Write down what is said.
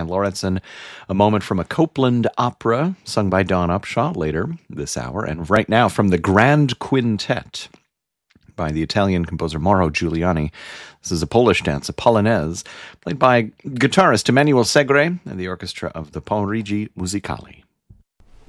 Lauritsen. A moment from a Copland opera sung by Dawn Upshaw later this hour. And right now from the Grand Quintet by the Italian composer Mauro Giuliani. This is a Polish dance, a polonaise, played by guitarist Emanuel Segre and the orchestra of the Pomorigi Musicali.